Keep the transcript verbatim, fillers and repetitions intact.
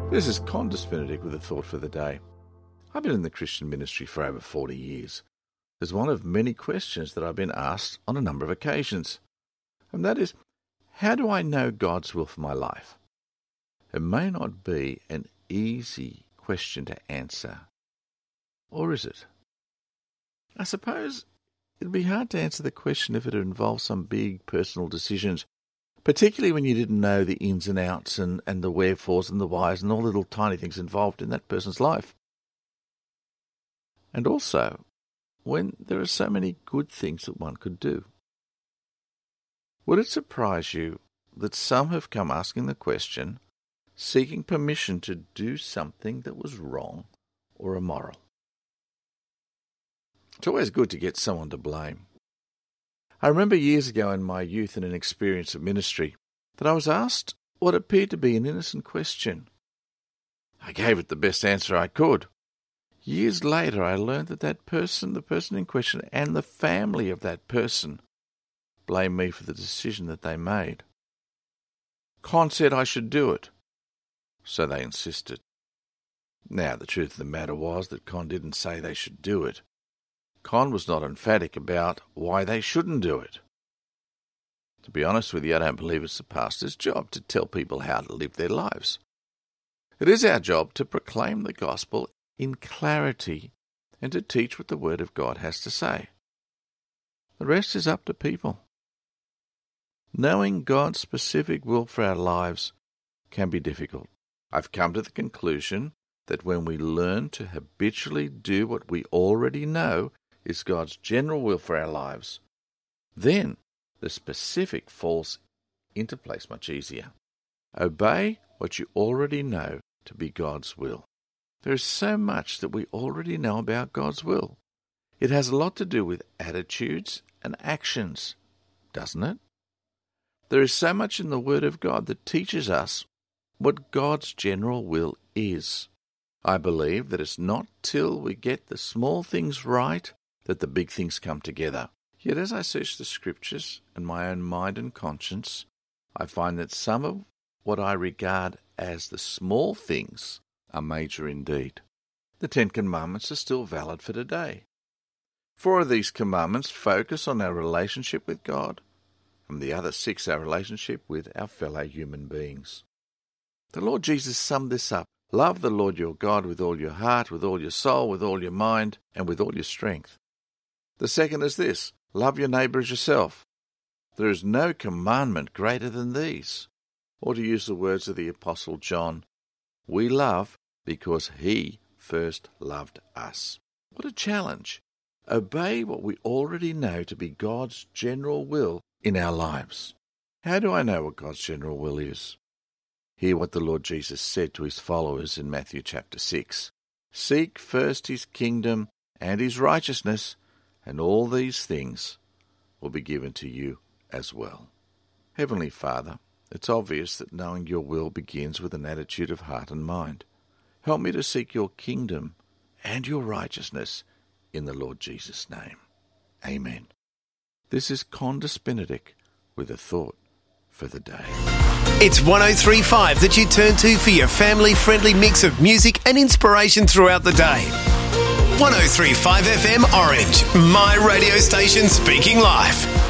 This is Condis Benedict with a thought for the day. I've been in the Christian ministry for over forty years. There's one of many questions that I've been asked on a number of occasions, and that is, how do I know God's will for my life? It may not be an easy question to answer, or is it? I suppose it'd be hard to answer the question if it involved some big personal decisions, particularly when you didn't know the ins and outs and, and the wherefores and the whys and all the little tiny things involved in that person's life. And also, when there are so many good things that one could do. Would it surprise you that some have come asking the question, seeking permission to do something that was wrong or immoral? It's always good to get someone to blame. I remember years ago in my youth and an experience of ministry that I was asked what appeared to be an innocent question. I gave it the best answer I could. Years later, I learned that that person, the person in question, and the family of that person blamed me for the decision that they made. Con said I should do it, so they insisted. Now, the truth of the matter was that Con didn't say they should do it. Con was not emphatic about why they shouldn't do it. To be honest with you, I don't believe it's the pastor's job to tell people how to live their lives. It is our job to proclaim the gospel in clarity and to teach what the Word of God has to say. The rest is up to people. Knowing God's specific will for our lives can be difficult. I've come to the conclusion that when we learn to habitually do what we already know is God's general will for our lives, then the specific falls into place much easier. Obey what you already know to be God's will. There is so much that we already know about God's will. It has a lot to do with attitudes and actions, doesn't it? There is so much in the Word of God that teaches us what God's general will is. I believe that it's not till we get the small things right that the big things come together. Yet as I search the Scriptures and my own mind and conscience, I find that some of what I regard as the small things are major indeed. The Ten Commandments are still valid for today. Four of these commandments focus on our relationship with God, and the other six our relationship with our fellow human beings. The Lord Jesus summed this up. Love the Lord your God with all your heart, with all your soul, with all your mind, and with all your strength. The second is this, love your neighbour as yourself. There is no commandment greater than these. Or to use the words of the Apostle John, we love because he first loved us. What a challenge. Obey what we already know to be God's general will in our lives. How do I know what God's general will is? Hear what the Lord Jesus said to his followers in Matthew chapter six. Seek first his kingdom and his righteousness, and all these things will be given to you as well. Heavenly Father, it's obvious that knowing your will begins with an attitude of heart and mind. Help me to seek your kingdom and your righteousness in the Lord Jesus' name. Amen. This is Condis Benedict with a thought for the day. It's one oh three point five that you turn to for your family-friendly mix of music and inspiration throughout the day. one oh three point five F M Orange, my radio station speaking life.